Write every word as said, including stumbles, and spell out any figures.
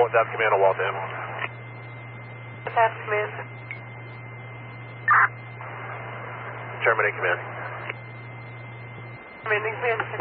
South Command on Waltham. South Command. Terminate command. Terminating command.